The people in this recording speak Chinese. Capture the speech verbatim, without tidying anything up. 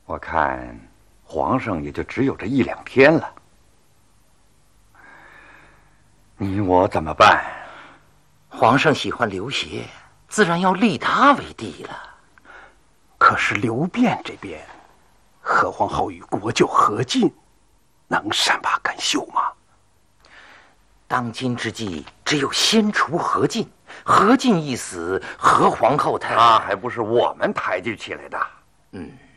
我看皇上也就只有这一两天了，你我怎么办？ 皇上喜欢刘协，自然要立他为帝了。 可是刘辩这边，何皇后与国舅何进，能善罢甘休吗？ 当今之计，只有先除何进。何进一死，何皇后她…… 那还不是我们抬举起来的？ 嗯。